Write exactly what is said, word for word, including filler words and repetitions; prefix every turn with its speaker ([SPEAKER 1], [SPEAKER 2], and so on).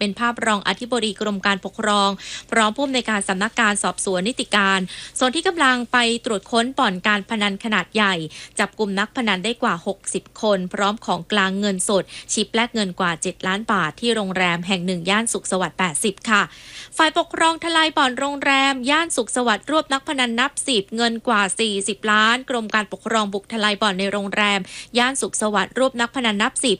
[SPEAKER 1] เป็นภาพรองอธิบดีกรมการปกครองพร้อมผู้อำนวยการสำนักการสอบสวนนิติการส่วนที่กำลังไปตรวจค้นบ่อนการพนันขนาดใหญ่จับกลุ่มนักพนันได้กว่าหกสิบคนพร้อมของกลางเงินสดชิปแลกเงินกว่าเจ็ดล้านบาทที่โรงแรมแห่งหนึ่งย่านสุขสวัสดิ์แปดสิบค่ะฝ่ายปกครองทลายบ่อนโรงแรมย่านสุขสวัสดิ์รวบนักพนันนับสิบเงินกว่าสี่สิบล้านกรมการปกครองบุกทลายบ่อนในโรงแรมย่านสุขสวัสดิ์รวบนักพนันนับสิบ